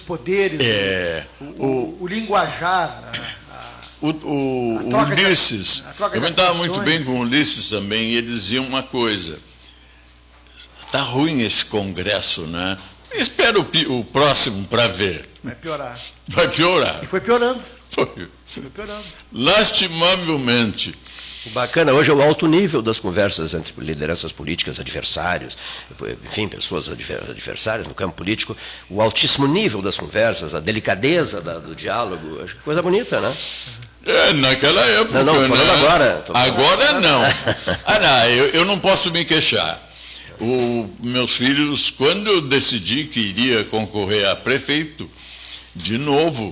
poderes, o linguajar, o Ulisses, eu me estava muito bem com o Ulisses também, e ele dizia uma coisa: está ruim esse Congresso, né? Espera o próximo para ver. Vai piorar. Vai piorar. E foi piorando. Foi piorando. Lastimavelmente. O bacana hoje é o alto nível das conversas entre lideranças políticas, adversários, enfim, pessoas adversárias no campo político, o altíssimo nível das conversas, a delicadeza do diálogo, acho que coisa bonita, né? Naquela época, não, falando né? agora. Agora não. Eu não posso me queixar. Meus filhos, quando eu decidi que iria concorrer a prefeito, de novo,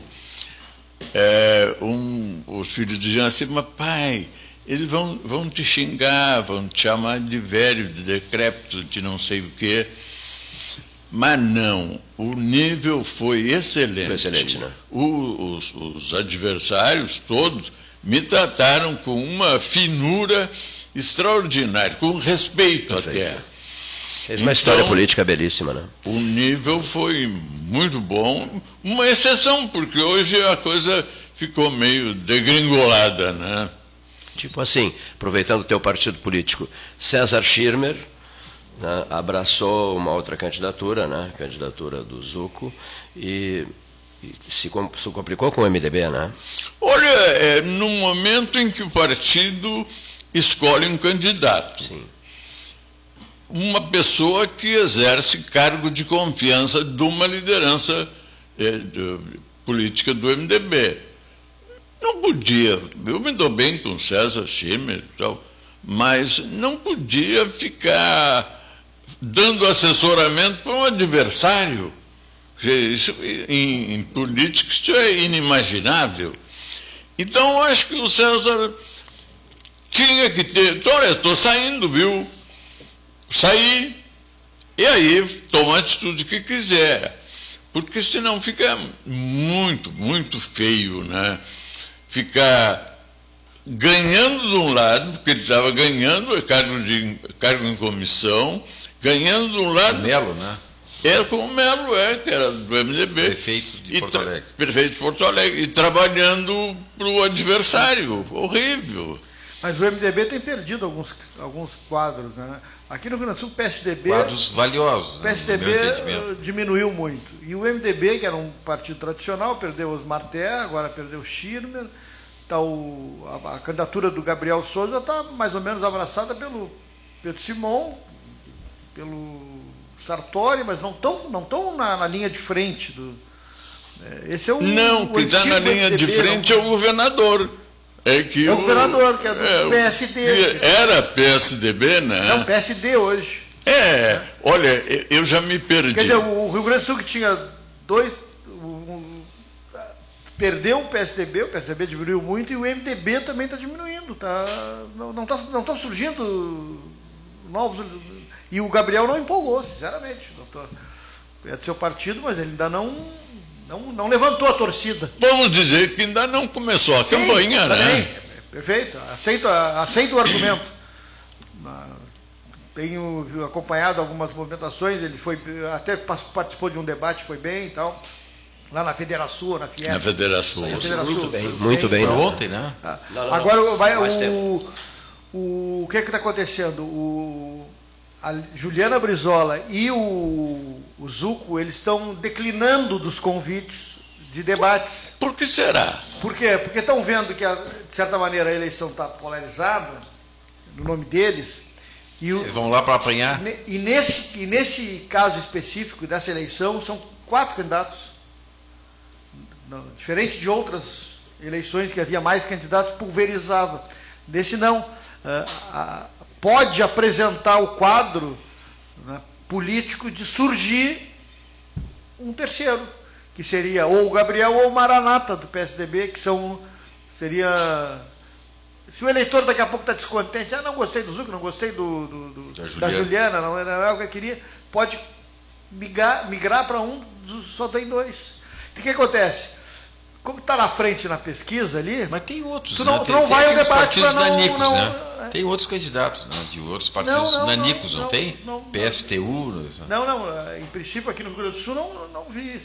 os filhos diziam assim: mas pai, eles vão te xingar, vão te chamar de velho, de decrépito, de não sei o quê. Mas não, o nível foi excelente. Excelente, né? Os adversários todos me trataram com uma finura extraordinária, com respeito. Perfeito. Até. Fez uma história política belíssima, né? O nível foi muito bom, uma exceção, porque hoje a coisa ficou meio degringolada, né? Tipo assim, aproveitando o teu partido político, César Schirmer, né, abraçou uma outra candidatura, né, candidatura do Zucco, e se complicou com o MDB, né? Olha, no momento em que o partido escolhe um candidato. Sim. Uma pessoa que exerce cargo de confiança de uma liderança política do MDB. Não podia, eu me dou bem com César Schirmer e tal, mas não podia ficar dando assessoramento para um adversário. Isso, em política, isso é inimaginável. Então, eu acho que o César tinha que ter... Olha, estou saindo, viu? Sair, e aí toma a atitude que quiser, porque senão fica muito, muito feio, né? Ficar ganhando de um lado, porque ele estava ganhando cargo em comissão, ganhando de um lado... Melo, né? Era como o Melo, que era do MDB. Prefeito de Porto Alegre. Prefeito de Porto Alegre, e trabalhando para o adversário, horrível. Mas o MDB tem perdido alguns quadros, né? Aqui no Rio Grande do Sul, o PSDB... Quadros valiosos. O PSDB diminuiu muito. E o MDB, que era um partido tradicional, perdeu Osmar Terra, agora perdeu Schirmer. Tá a candidatura do Gabriel Souza está mais ou menos abraçada pelo Pedro Simon, pelo Sartori, mas não estão na linha de frente. Esse é o... Não, quem está na linha de frente é o governador. É o governador, que é do PSD. Era PSDB, né? Não, PSD hoje. Olha, eu já me perdi. Quer dizer, o Rio Grande do Sul, que tinha perdeu o PSDB diminuiu muito, e o MDB também está diminuindo. Não estão surgindo novos... E o Gabriel não empolgou, sinceramente. É do seu partido, mas ele ainda não levantou a torcida. Vamos dizer que ainda não começou a campanha, né? Perfeito, aceito o argumento. Tenho acompanhado algumas movimentações, ele até participou de um debate, foi bem e tal, lá na Federação, na Fiesp. Na Federação. Muito bem. Ontem, né? Agora, o que está acontecendo? A Juliana Brizola e o Zucco, eles estão declinando dos convites de debates. Por que será? Por quê? Porque estão vendo que, de certa maneira, a eleição está polarizada, no nome deles. Eles vão lá para apanhar? E nesse caso específico dessa eleição, são 4 candidatos. Diferente de outras eleições que havia mais candidatos, pulverizava. Desse não. Pode apresentar o quadro, né, político de surgir um terceiro, que seria ou o Gabriel ou o Maranata do PSDB, que seria... Se o eleitor daqui a pouco está descontente, não gostei do Zucco, não gostei da Juliana, não é o que eu queria, pode migrar para só tem 2. O que acontece? Como está na frente na pesquisa ali... Mas tem outros, tu não vai ao debate para nanicos, né? Tem outros candidatos, né, de outros partidos nanicos, não tem? PSTU? Não, em princípio aqui no Rio Grande do Sul não vi, sim.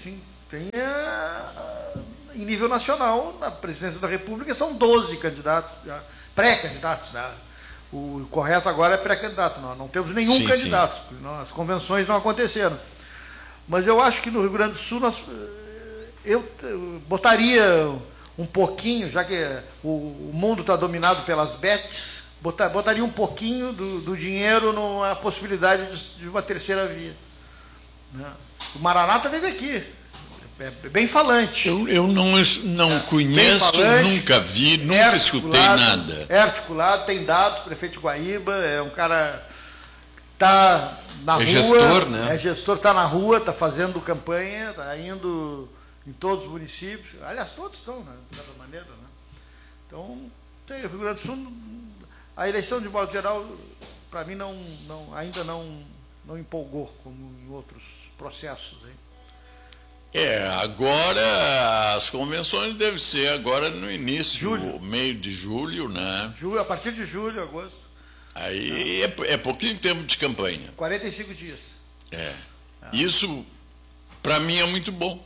tem em nível nacional, na presidência da República, são 12 candidatos, pré-candidatos, né? O correto agora é pré-candidato, nós não temos nenhum candidato, as convenções não aconteceram. Mas eu acho que no Rio Grande do Sul eu botaria um pouquinho, já que o mundo está dominado pelas bets, botaria um pouquinho do dinheiro numa possibilidade de uma terceira via. Né? O Maranata teve aqui, é bem falante. Eu não conheço, falante, nunca vi, nunca escutei nada. É articulado, tem dados, prefeito de Guaíba, é um cara que está na rua. É gestor, né? É gestor, está na rua, está fazendo campanha, está indo em todos os municípios. Aliás, todos estão, né, de certa maneira. Né? Então, o Rio Grande do Sul, a eleição, de modo geral, para mim, ainda não empolgou, como em outros processos. Hein? Agora, as convenções devem ser agora no início, meio de julho, né? A partir de julho, agosto. Aí é pouquinho tempo de campanha. 45 dias. Isso, para mim, é muito bom.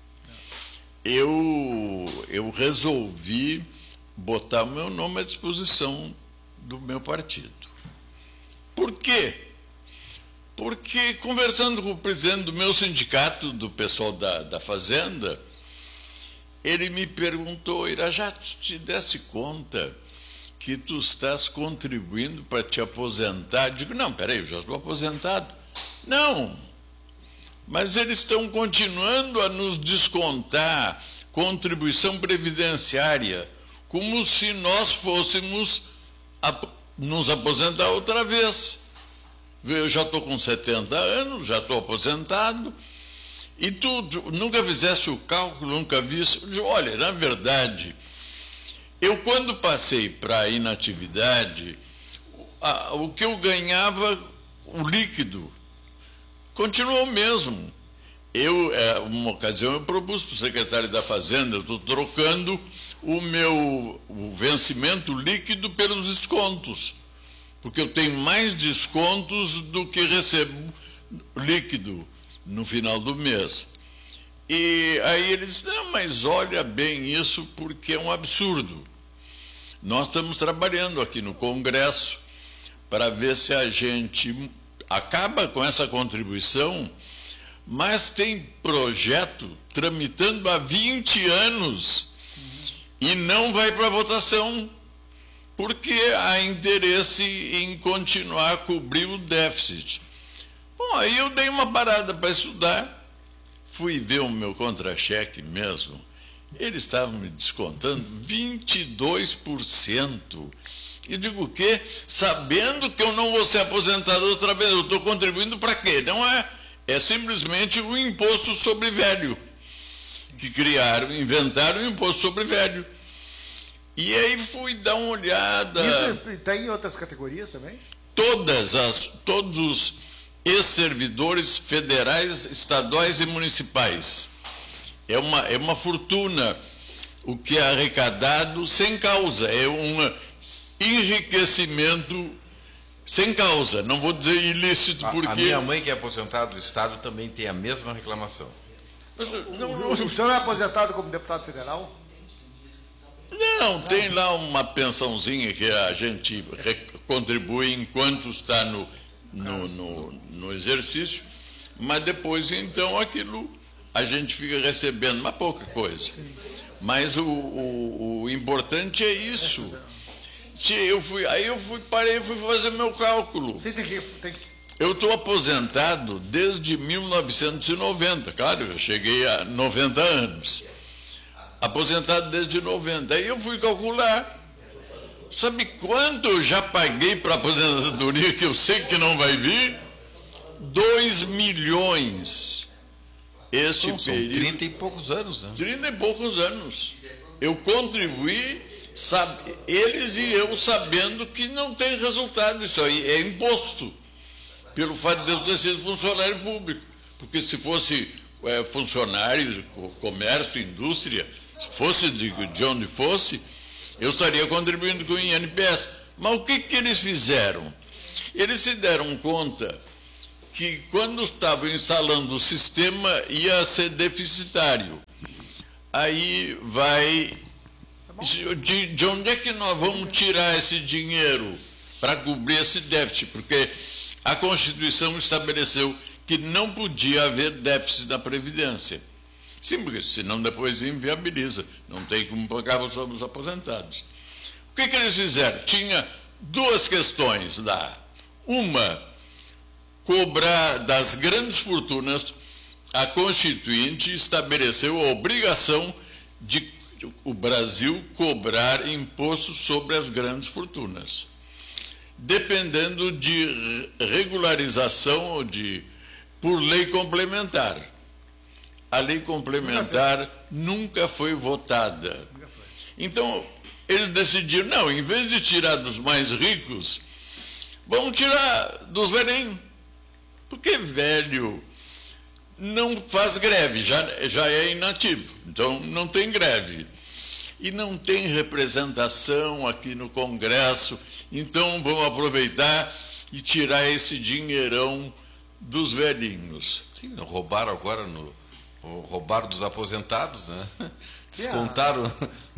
Eu resolvi botar o meu nome à disposição do meu partido. Por quê? Porque, conversando com o presidente do meu sindicato, do pessoal da Fazenda, ele me perguntou: Irajá, tu te desse conta que tu estás contribuindo para te aposentar? Eu digo: não, peraí, eu já estou aposentado. Não, mas eles estão continuando a nos descontar contribuição previdenciária, como se nós fôssemos nos aposentar outra vez. Eu já estou com 70 anos, já estou aposentado, e tu nunca fizeste o cálculo, nunca vi isso. Eu digo: olha, na verdade, eu quando passei para a inatividade, o que eu ganhava, o líquido, continuou o mesmo. Uma ocasião, eu propus para o secretário da Fazenda: eu estou trocando o vencimento líquido pelos descontos, porque eu tenho mais descontos do que recebo líquido no final do mês. E aí ele disse: não, mas olha bem isso, porque é um absurdo. Nós estamos trabalhando aqui no Congresso para ver se a gente acaba com essa contribuição, mas tem projeto tramitando há 20 anos e não vai para votação, porque há interesse em continuar a cobrir o déficit. Bom, aí eu dei uma parada para estudar, fui ver o meu contra-cheque mesmo, eles estavam me descontando 22%. E digo o quê? Sabendo que eu não vou ser aposentado outra vez, eu estou contribuindo para quê? Não é simplesmente o imposto sobre velho, que inventaram o imposto sobre velho. E aí fui dar uma olhada. Isso tem em outras categorias também? Todos os ex-servidores federais, estaduais e municipais. É uma fortuna o que é arrecadado sem causa, é um enriquecimento sem causa, não vou dizer ilícito, porque... A minha mãe, que é aposentada do Estado, também tem a mesma reclamação. O senhor é aposentado como deputado federal? Não, tem lá uma pensãozinha que a gente contribui enquanto está no exercício, mas depois, então, aquilo a gente fica recebendo, mas pouca coisa. Mas o importante é isso. Aí eu parei e fui fazer meu cálculo. Eu estou aposentado desde 1990, claro, eu cheguei a 90 anos. Aposentado desde 90. Aí eu fui calcular. Sabe quanto eu já paguei para a aposentadoria, que eu sei que não vai vir? 2 milhões. São 30 e poucos anos, né? 30 e poucos anos. Eu contribuí, eles e eu sabendo que não tem resultado. Isso aí é imposto, pelo fato de eu ter sido funcionário público. Porque se fosse funcionário, comércio, indústria, se fosse de onde fosse, eu estaria contribuindo com o INPS. Mas o que eles fizeram? Eles se deram conta que quando estavam instalando o sistema ia ser deficitário. Aí vai... De onde é que nós vamos tirar esse dinheiro para cobrir esse déficit? Porque a Constituição estabeleceu que não podia haver déficit na Previdência. Sim, porque senão depois inviabiliza. Não tem como pagar sobre os aposentados. O que eles fizeram? Tinha duas questões lá. Uma, cobrar das grandes fortunas. A Constituinte estabeleceu a obrigação de o Brasil cobrar imposto sobre as grandes fortunas, dependendo de regularização ou por lei complementar. A lei complementar nunca foi votada. Então, eles decidiram, não, em vez de tirar dos mais ricos, vamos tirar dos velhinhos. Porque velho não faz greve, já é inativo, então não tem greve. E não tem representação aqui no Congresso, então vamos aproveitar e tirar esse dinheirão dos velhinhos. Sim, roubaram agora, roubaram dos aposentados, né? Descontaram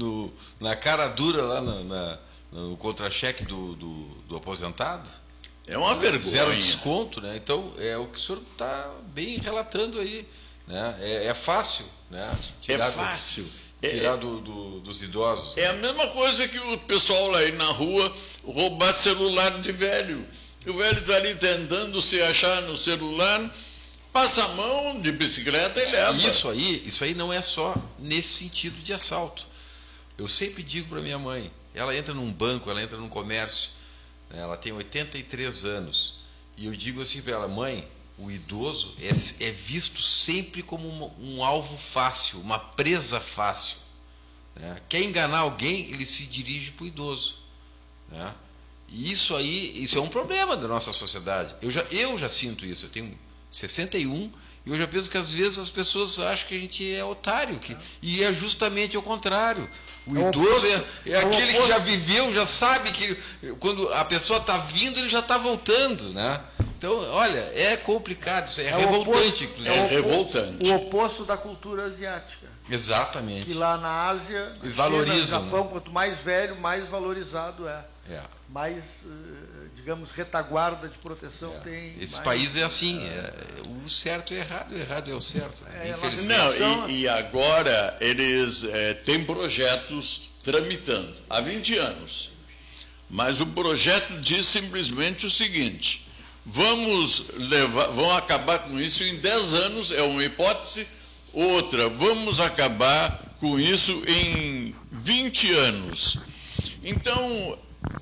na cara dura lá no contra-cheque do aposentado. É uma vergonha. Fizeram desconto, né? Então, é o que o senhor está bem relatando aí. Né? É fácil, né? É fácil. Tirar dos idosos. É a mesma coisa que o pessoal lá aí na rua roubar celular de velho. O velho está ali tentando se achar no celular, passa a mão de bicicleta e leva. Isso aí não é só nesse sentido de assalto. Eu sempre digo para minha mãe, ela entra num banco, ela entra num comércio, ela tem 83 anos, e eu digo assim para ela, mãe, o idoso é visto sempre como um alvo fácil, uma presa fácil. Né? Quer enganar alguém, ele se dirige para o idoso. Né? E isso é um problema da nossa sociedade. Eu já sinto isso, eu tenho 61, e eu já penso que às vezes as pessoas acham que a gente é otário, e é justamente o contrário. O idoso é aquele que já viveu, já sabe que quando a pessoa está vindo, ele já está voltando, né? Então, olha, é complicado, isso é revoltante, inclusive. É revoltante. O oposto da cultura asiática. Exatamente. Que lá na Ásia, eles China, valorizam, no Japão, né? Quanto mais velho, mais valorizado é. Mais, digamos, retaguarda de proteção tem. Esse país é assim, o certo é errado, o errado é o certo. Infelizmente. Não, e agora eles têm projetos tramitando há 20 anos. Mas o projeto diz simplesmente o seguinte: vamos acabar com isso em 10 anos, é uma hipótese. Outra, vamos acabar com isso em 20 anos. Então,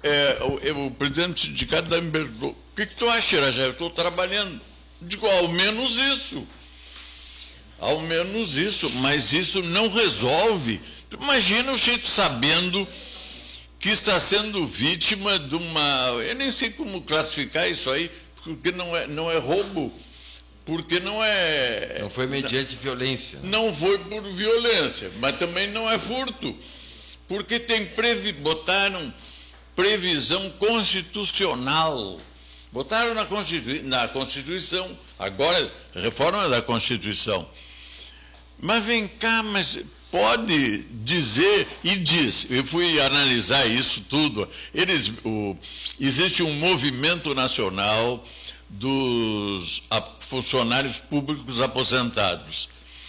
o presidente do sindicato me perguntou, o que tu acha, Irajé? Eu estou trabalhando. Digo, ao menos isso. Ao menos isso, mas isso não resolve. Imagina o jeito sabendo que está sendo vítima de uma... Eu nem sei como classificar isso aí, porque não é roubo, porque não é... Não foi mediante violência. Né? Não foi por violência, mas também não é furto, porque botaram previsão constitucional. Botaram na Constituição, agora reforma da Constituição. Mas vem cá, mas pode dizer, e diz, eu fui analisar isso tudo, existe um movimento nacional dos funcionários públicos aposentados.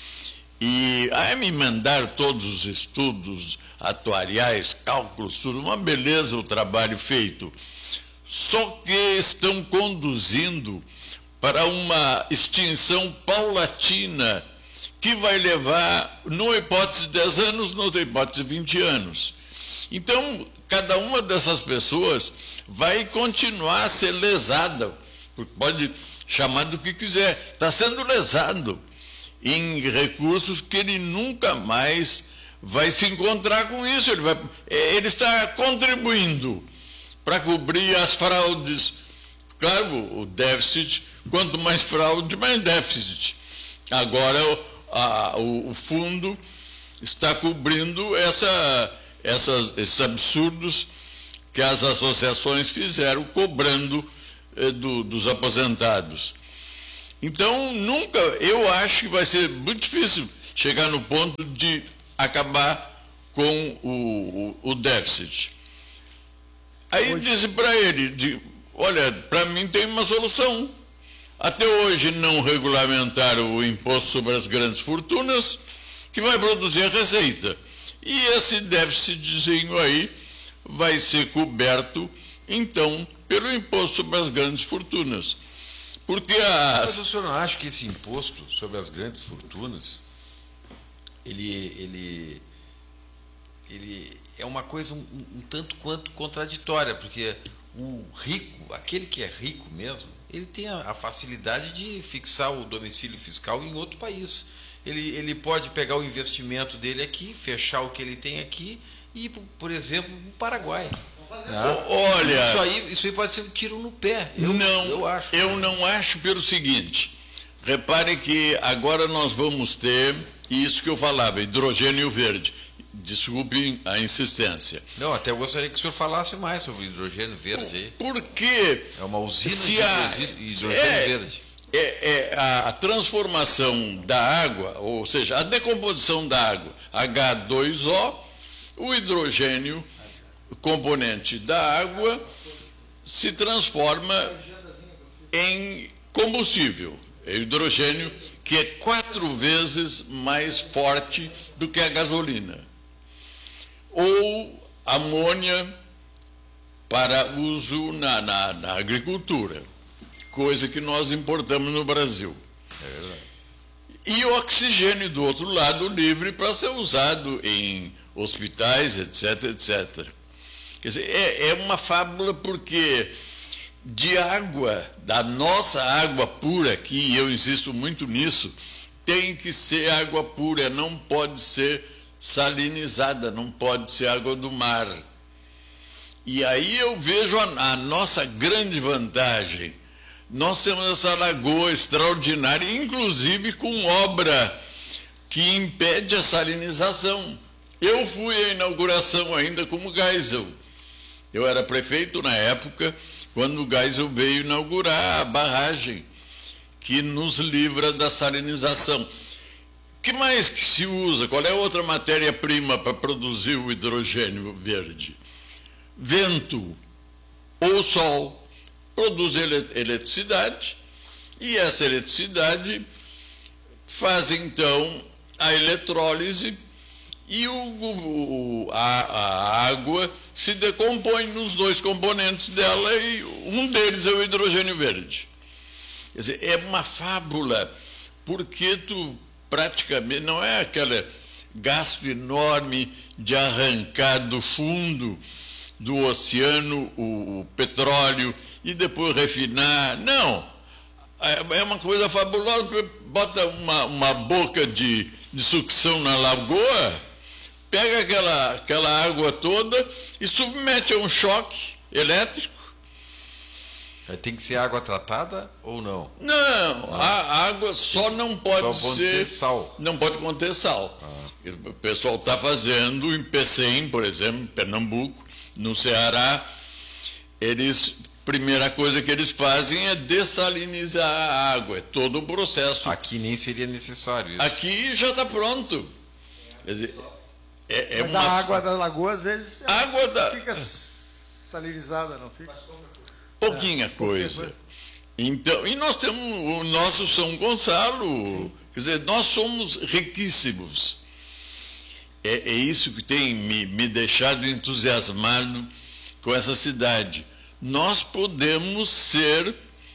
E aí me mandaram todos os estudos atuariais, cálculos, tudo, uma beleza o trabalho feito. Só que estão conduzindo para uma extinção paulatina que vai levar, numa hipótese 10 anos, noutra hipótese 20 anos. Então, cada uma dessas pessoas vai continuar a ser lesada, pode chamar do que quiser, está sendo lesado em recursos que ele nunca mais vai se encontrar com isso. Ele está contribuindo para cobrir as fraudes. Claro, o déficit, quanto mais fraude, mais déficit. Agora, o fundo está cobrindo esses absurdos que as associações fizeram, cobrando dos aposentados. Então, eu acho que vai ser muito difícil chegar no ponto de acabar com o déficit. Aí disse para ele, olha, para mim tem uma solução. Até hoje não regulamentaram o imposto sobre as grandes fortunas, que vai produzir a receita. E esse déficitzinho aí vai ser coberto, então, pelo imposto sobre as grandes fortunas. Porque Mas o senhor não acha que esse imposto sobre as grandes fortunas, ele é uma coisa um tanto quanto contraditória, porque o rico, aquele que é rico mesmo, ele tem a facilidade de fixar o domicílio fiscal em outro país. Ele pode pegar o investimento dele aqui, fechar o que ele tem aqui e ir, por exemplo, para o Paraguai. Olha, isso aí pode ser um tiro no pé. Eu não acho pelo seguinte. Repare que agora nós vamos ter isso que eu falava, hidrogênio verde. Desculpe a insistência. Não, até eu gostaria que o senhor falasse mais sobre o hidrogênio verde aí. Porque é uma usina de hidrogênio verde. A transformação da água, ou seja, a decomposição da água, H2O, o hidrogênio, componente da água, se transforma em combustível. É hidrogênio que é 4 vezes mais forte do que a gasolina. Ou amônia para uso na agricultura, coisa que nós importamos no Brasil. É verdade. E o oxigênio, do outro lado, livre para ser usado em hospitais, etc, etc. Quer dizer, é uma fábula porque de água, da nossa água pura aqui, e eu insisto muito nisso, tem que ser água pura, não pode ser salinizada, não pode ser água do mar. E aí eu vejo a nossa grande vantagem. Nós temos essa lagoa extraordinária, inclusive com obra que impede a salinização. Eu fui à inauguração ainda como Geisel. Eu era prefeito na época, quando o Geisel veio inaugurar a barragem que nos livra da salinização. O que mais que se usa? Qual é a outra matéria-prima para produzir o hidrogênio verde? Vento ou sol produz eletricidade, e essa eletricidade faz então a eletrólise e a água se decompõe nos 2 componentes dela e um deles é o hidrogênio verde. Quer dizer, é uma fábula, porque tu praticamente não é aquele gasto enorme de arrancar do fundo do oceano o petróleo e depois refinar. Não, é uma coisa fabulosa. Bota uma boca de sucção na lagoa, pega aquela água toda e submete a um choque elétrico. Tem que ser água tratada ou não? Não, a água só não pode ser sal. Não pode conter sal. O pessoal está fazendo em Pecém, por exemplo, em Pernambuco, no Ceará, primeira coisa que eles fazem é dessalinizar a água, é todo um processo. Aqui nem seria necessário isso. Aqui já está pronto. Quer dizer, mas a água da lagoa, às vezes, fica salinizada, não fica? Pouquinha coisa. Então, e nós temos o nosso São Gonçalo, quer dizer, nós somos riquíssimos. É isso que tem me deixado entusiasmado com essa cidade. Nós podemos ser,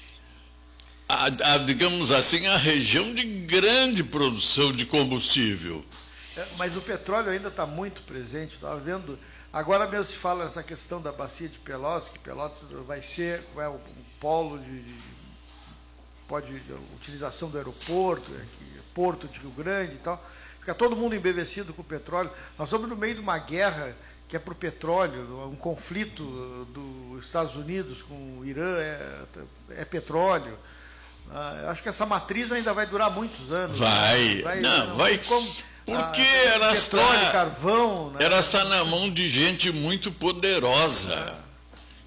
digamos assim, a região de grande produção de combustível. Mas o petróleo ainda está muito presente. Estava vendo, agora mesmo se fala nessa questão da bacia de Pelotas, que Pelotas vai ser um polo de utilização do aeroporto, Porto de Rio Grande e tal. Fica todo mundo embevecido com o petróleo. Nós estamos no meio de uma guerra que é para o petróleo, um conflito dos Estados Unidos com o Irã, é petróleo. Acho que essa matriz ainda vai durar muitos anos. Vai. Porque ela petróleo, carvão. Ela está na mão de gente muito poderosa.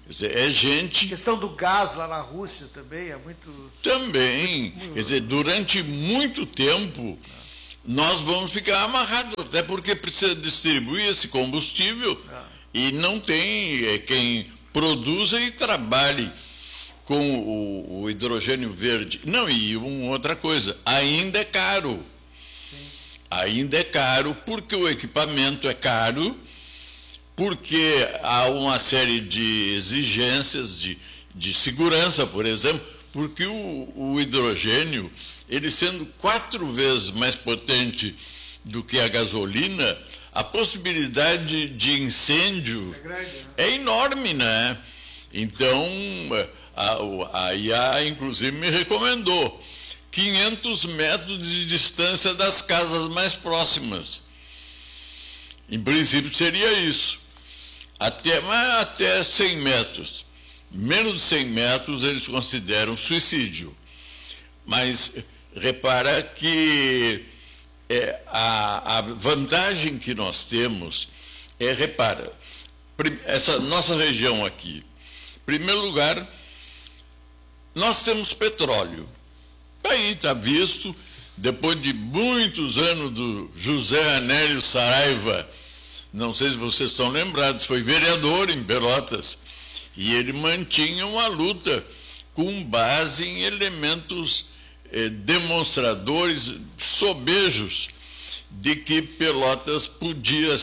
Quer dizer, é gente... A questão do gás lá na Rússia também é muito... Também. Quer dizer, durante muito tempo, nós vamos ficar amarrados, até porque precisa distribuir esse combustível e não tem quem produza e trabalhe com o hidrogênio verde. Não, e outra coisa, ainda é caro. Ainda é caro porque o equipamento é caro, porque há uma série de exigências de segurança, por exemplo, porque o hidrogênio, ele sendo 4 vezes mais potente do que a gasolina, a possibilidade de incêndio é enorme, né? Então, a IA, inclusive, me recomendou 500 metros de distância das casas mais próximas. Em princípio, seria isso. Até 100 metros. Menos de 100 metros eles consideram suicídio. Mas repara que a vantagem que nós temos repara, essa nossa região aqui, em primeiro lugar, nós temos petróleo. Aí está visto, depois de muitos anos do José Anélio Saraiva, não sei se vocês estão lembrados, foi vereador em Pelotas, e ele mantinha uma luta com base em elementos demonstradores sobejos de que Pelotas podia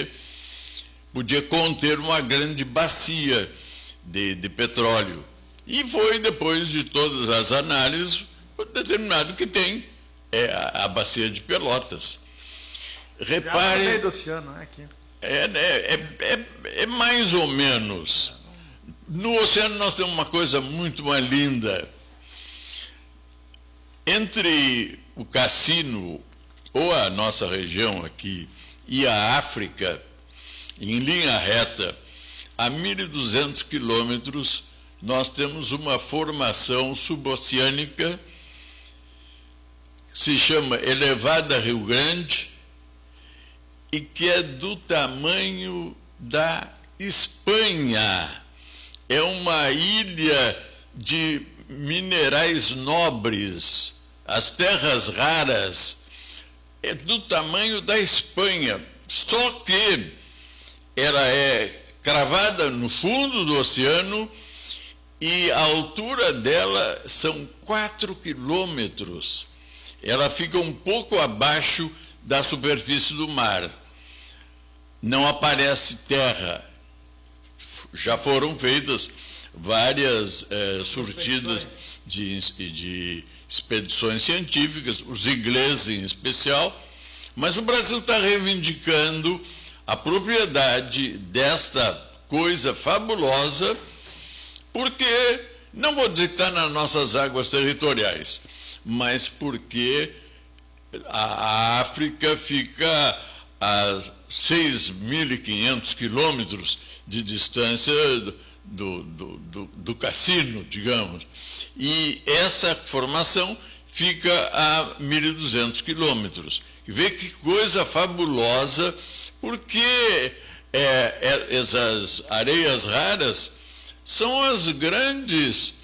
conter uma grande bacia de petróleo. E foi, depois de todas as análises, determinado que tem a bacia de Pelotas. Repare... no meio do oceano, não é aqui. É mais ou menos. No oceano nós temos uma coisa muito mais linda. Entre o Cassino, ou a nossa região aqui, e a África, em linha reta, a 1.200 quilômetros, nós temos uma formação suboceânica, se chama Elevada Rio Grande, e que é do tamanho da Espanha. É uma ilha de minerais nobres, as terras raras, é do tamanho da Espanha, só que ela é cravada no fundo do oceano e a altura dela são 4 quilômetros. Ela fica um pouco abaixo da superfície do mar. Não aparece terra. Já foram feitas várias surtidas de expedições científicas, os ingleses em especial, mas o Brasil está reivindicando a propriedade desta coisa fabulosa, porque, não vou dizer que está nas nossas águas territoriais, mas porque a África fica a 6.500 quilômetros de distância do Cassino, digamos. E essa formação fica a 1.200 quilômetros. Vê que coisa fabulosa, porque essas areias raras são as grandes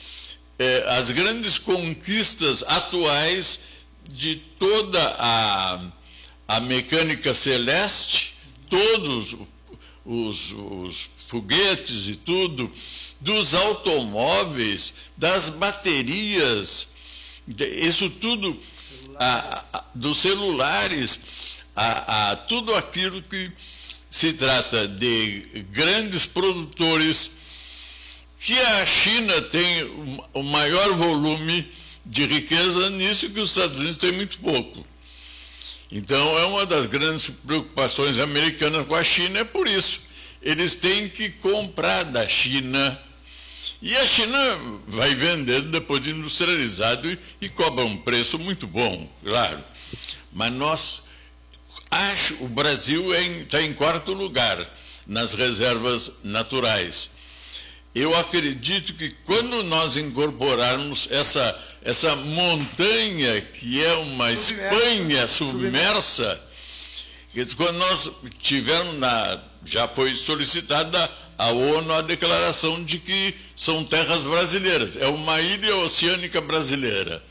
conquistas atuais de toda a mecânica celeste, todos os foguetes e tudo, dos automóveis, das baterias, isso tudo, dos celulares, tudo aquilo que se trata de grandes produtores, que a China tem o maior volume de riqueza nisso, que os Estados Unidos têm muito pouco. Então, é uma das grandes preocupações americanas com a China, é por isso. Eles têm que comprar da China, e a China vai vendendo depois de industrializado e cobra um preço muito bom, claro. Mas o Brasil está em 4º lugar nas reservas naturais. Eu acredito que quando nós incorporarmos essa montanha que é uma Espanha submersa, Quando nós tivemos, já foi solicitada à ONU a declaração de que são terras brasileiras, é uma ilha oceânica brasileira.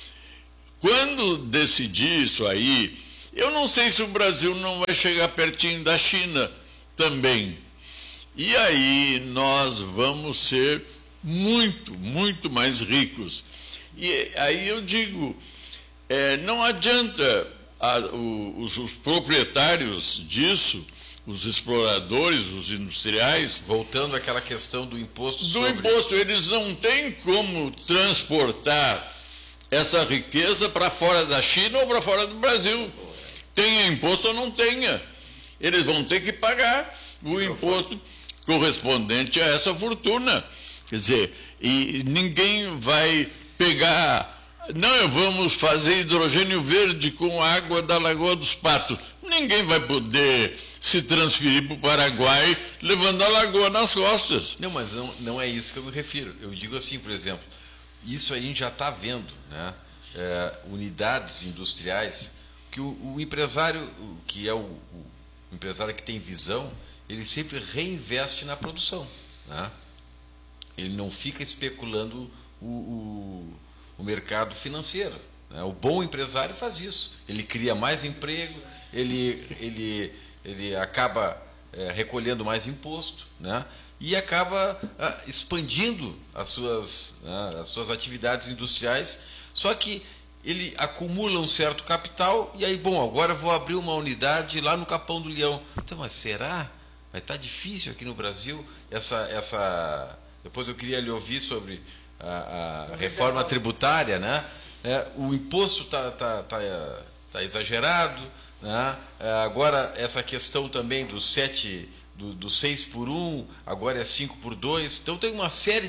Quando decidi isso aí, eu não sei se o Brasil não vai chegar pertinho da China também. E aí nós vamos ser muito, muito mais ricos. E aí eu digo, não adianta os proprietários disso, os exploradores, os industriais... Voltando àquela questão do imposto sobre... Do imposto, eles não têm como transportar essa riqueza para fora da China ou para fora do Brasil. Tenha imposto ou não tenha. Eles vão ter que pagar o imposto correspondente a essa fortuna. Quer dizer, e ninguém vai pegar... Não, vamos fazer hidrogênio verde com a água da Lagoa dos Patos. Ninguém vai poder se transferir para o Paraguai levando a lagoa nas costas. Não, mas não é isso que eu me refiro. Eu digo assim, por exemplo, isso aí a gente já está vendo, né? Unidades industriais que o empresário, que é o empresário que tem visão, ele sempre reinveste na produção, né? Ele não fica especulando o mercado financeiro, né? O bom empresário faz isso. Ele cria mais emprego, ele acaba recolhendo mais imposto, né? E acaba expandindo as suas atividades industriais. Só que ele acumula um certo capital e aí, bom, agora vou abrir uma unidade lá no Capão do Leão. Então, mas será? Vai estar difícil aqui no Brasil Depois eu queria lhe ouvir sobre a reforma tributária, né? O imposto está exagerado, né? Agora essa questão também do 6 por 1, agora é 5 por 2. Então tem uma série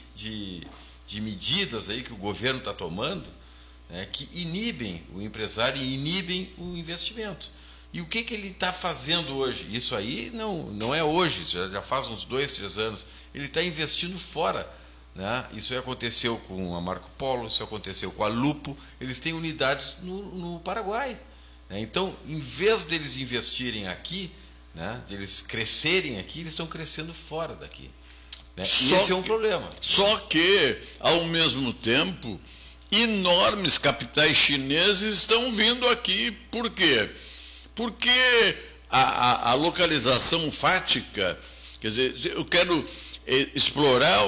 de medidas aí que o governo está tomando, né, que inibem o empresário e inibem o investimento. E o que ele está fazendo hoje? Isso aí não é hoje, isso já faz uns 2, 3 anos. Ele está investindo fora, né? Isso aconteceu com a Marco Polo, isso aconteceu com a Lupo. Eles têm unidades no Paraguai, né? Então, em vez deles investirem aqui, né, deles crescerem aqui, eles estão crescendo fora daqui, né? Esse é um problema. Só que, ao mesmo tempo, enormes capitais chineses estão vindo aqui. Por quê? Porque a localização fática, quer dizer, eu quero explorar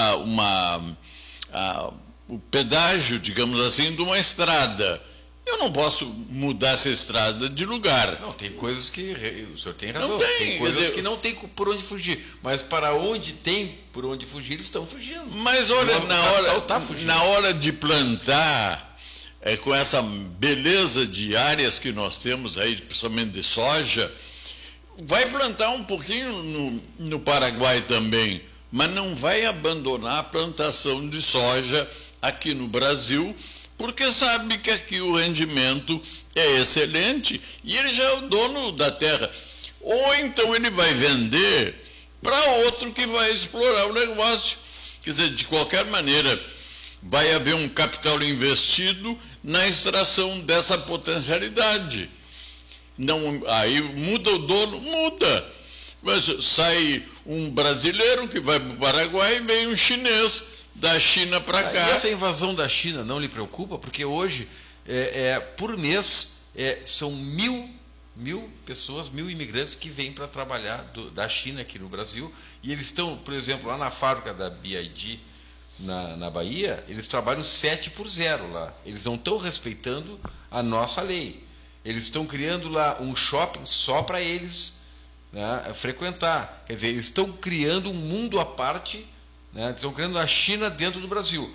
o pedágio, digamos assim, de uma estrada. Eu não posso mudar essa estrada de lugar. Não, tem coisas que o senhor tem razão. Não tem coisas que não tem por onde fugir. Mas para onde tem por onde fugir, eles estão fugindo. Mas olha, na hora de plantar, com essa beleza de áreas que nós temos aí, principalmente de soja, vai plantar um pouquinho no Paraguai também, mas não vai abandonar a plantação de soja aqui no Brasil, porque sabe que aqui o rendimento é excelente e ele já é o dono da terra. Ou então ele vai vender para outro que vai explorar o negócio. Quer dizer, de qualquer maneira, vai haver um capital investido na extração dessa potencialidade. Não, aí muda o dono? Muda. Mas sai um brasileiro que vai para o Paraguai e vem um chinês da China para cá. E essa invasão da China não lhe preocupa? Porque hoje, por mês, são mil pessoas, 1.000 imigrantes que vêm para trabalhar da China aqui no Brasil. E eles estão, por exemplo, lá na fábrica da BYD, na Bahia, eles trabalham 7 por 0 lá. Eles não estão respeitando a nossa lei. Eles estão criando lá um shopping só para eles, né, frequentar. Quer dizer, eles estão criando um mundo à parte, né, eles estão criando a China dentro do Brasil.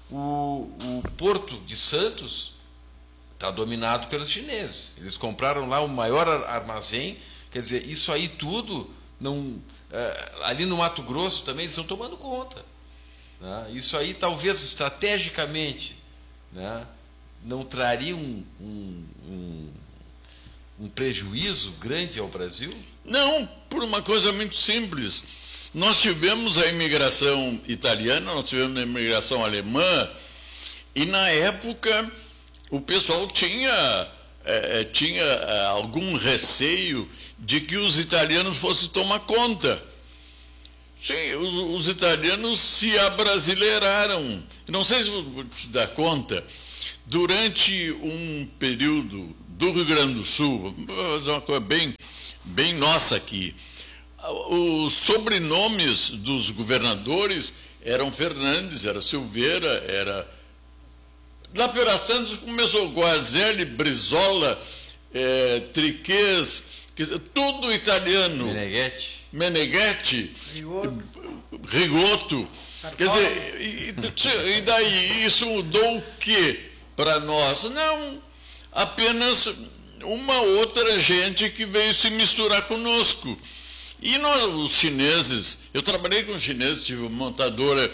O Porto de Santos está dominado pelos chineses. Eles compraram lá o maior armazém. Quer dizer, isso aí tudo, ali no Mato Grosso também, eles estão tomando conta. Né? Isso aí talvez estrategicamente, né, não traria um prejuízo grande ao Brasil? Não, por uma coisa muito simples. Nós tivemos a imigração italiana, nós tivemos a imigração alemã, e na época o pessoal tinha tinha algum receio de que os italianos fossem tomar conta. Sim, os italianos se abrasileiraram. Não sei se vou te dar conta, durante um período do Rio Grande do Sul, vou fazer uma coisa bem nossa aqui, os sobrenomes dos governadores eram Fernandes, era Silveira, era... Lá pelas tantas começou Guazelli, Brizola, Triquez, tudo italiano. Meneghetti, Rigotto. Quer dizer, e daí isso mudou o quê para nós? Não, apenas uma outra gente que veio se misturar conosco. E nós, os chineses, eu trabalhei com chineses, tive uma montadora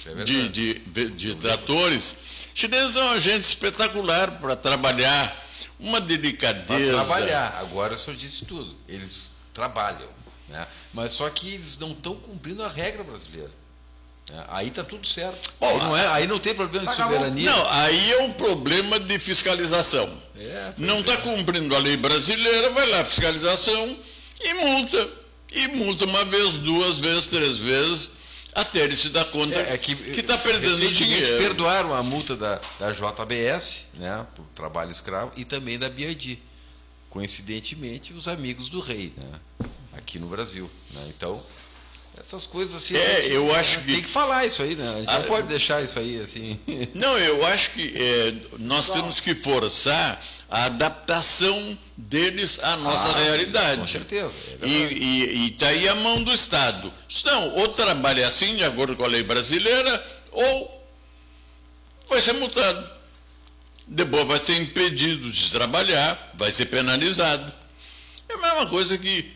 de tratores. Chineses são uma gente espetacular para trabalhar, uma delicadeza. Para trabalhar, agora o senhor disse tudo, eles trabalham, né? Mas só que eles não estão cumprindo a regra brasileira. Né? Aí está tudo certo. Aí não tem problema de soberania. Não, aí é um problema de fiscalização. Não está cumprindo a lei brasileira, vai lá, fiscalização e multa. E multa uma vez, duas vezes, três vezes, até ele se dar conta que está perdendo dinheiro. Perdoaram a multa da JBS, né, por trabalho escravo, e também da BID. Coincidentemente, os amigos do rei, né, aqui no Brasil. Né? Então, essas coisas assim... eu acho que... Tem que falar isso aí, né? A gente não pode deixar isso aí assim... Não, eu acho que nós temos que forçar a adaptação deles à nossa realidade. Com certeza. E está aí a mão do Estado. Não, ou trabalha assim, de acordo com a lei brasileira, ou vai ser multado. Depois vai ser impedido de trabalhar, vai ser penalizado. É a mesma coisa que...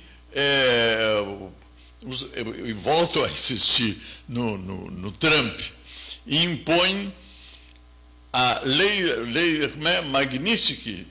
eu volto a insistir no Trump, e impõe a lei Magnitsky.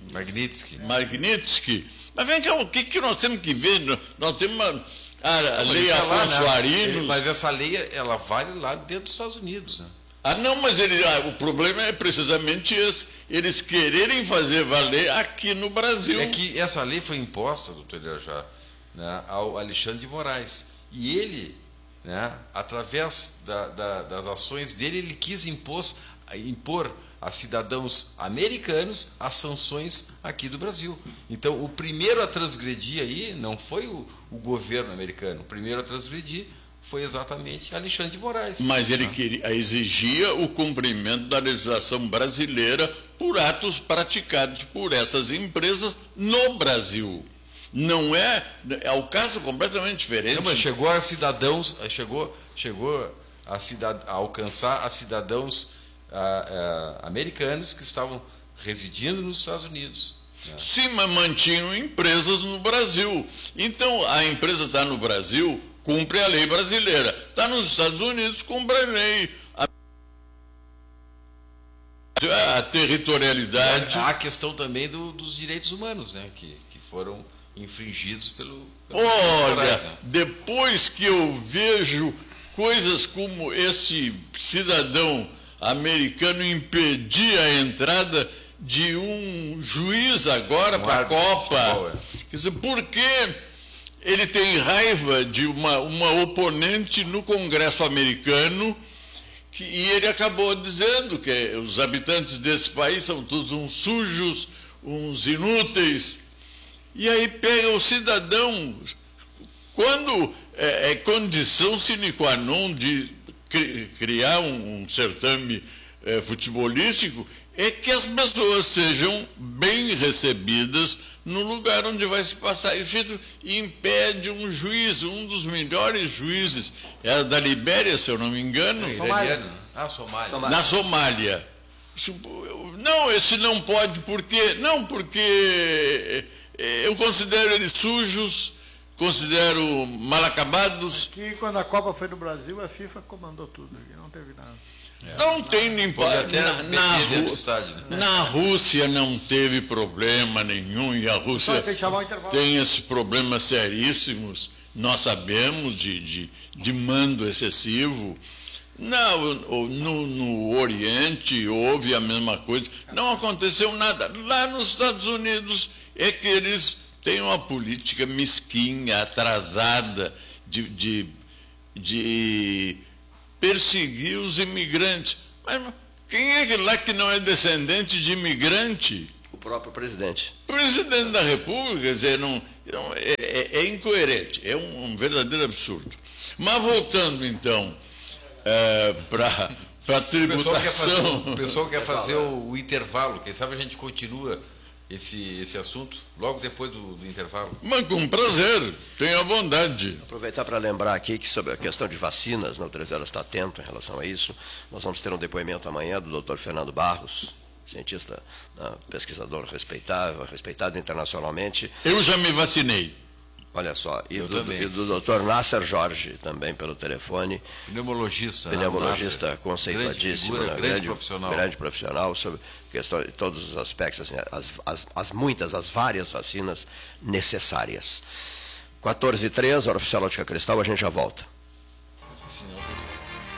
Mas vem cá, o que nós temos que ver? Nós temos a lei Afonso Arinos. Mas essa lei, ela vale lá dentro dos Estados Unidos, né? Não, mas o problema é precisamente esse, eles quererem fazer valer aqui no Brasil. É que essa lei foi imposta, doutor Irajá, né, ao Alexandre de Moraes. E ele, né, através das ações dele, ele quis impor a cidadãos americanos as sanções aqui do Brasil. Então, o primeiro a transgredir aí não foi o governo americano. O primeiro a transgredir foi exatamente Alexandre de Moraes. Mas ele exigia o cumprimento da legislação brasileira por atos praticados por essas empresas no Brasil. Não é o caso completamente diferente. Não, mas chegou a cidadãos, chegou a alcançar a cidadãos americanos que estavam residindo nos Estados Unidos. Né? Sim, mas mantinham empresas no Brasil. Então, a empresa está no Brasil, cumpre a lei brasileira. Está nos Estados Unidos, cumpre a lei. A territorialidade. Há a questão também dos direitos humanos, né? que foram infringidos pelo Olha, Moraes, né? Depois que eu vejo coisas como este cidadão americano impedir a entrada de um juiz agora para a Copa. Quer dizer, por que ele tem raiva de uma oponente no Congresso americano e ele acabou dizendo que os habitantes desse país são todos uns sujos, uns inúteis. E aí pega o cidadão, quando é condição sine qua non de criar um certame futebolístico, é que as pessoas sejam bem recebidas no lugar onde vai se passar. E impede um juiz, um dos melhores juízes, era da Libéria, se eu não me engano. Somália. Na Somália. Não, esse não pode, por quê? Não, porque eu considero eles sujos, considero mal acabados. Aqui, quando a Copa foi no Brasil, a FIFA comandou tudo, não teve nada. Não tem nem na Rússia não teve problema nenhum, e a Rússia tem esses problemas seríssimos, nós sabemos, de mando excessivo. Não, no Oriente houve a mesma coisa, não aconteceu nada. Lá nos Estados Unidos é que eles têm uma política mesquinha, atrasada, de perseguir os imigrantes. Mas quem é que lá que não é descendente de imigrante? O próprio presidente. Presidente da República, quer dizer, é incoerente, é um verdadeiro absurdo. Mas voltando então para a tributação. O pessoal quer fazer o intervalo, quem sabe a gente continua esse assunto logo depois do intervalo. Mas com prazer, tenha vontade. Aproveitar para lembrar aqui que sobre a questão de vacinas, o 13 Horas está atento em relação a isso. Nós vamos ter um depoimento amanhã do Dr. Fernando Barros, cientista, pesquisador respeitado internacionalmente. Eu já me vacinei. Olha só, e do Dr. Nasser Jorge, também pelo telefone. Pneumologista conceituadíssimo, grande profissional, sobre questão de todos os aspectos, assim, as várias vacinas necessárias. 14h03, hora oficial Ótica Cristal, a gente já volta.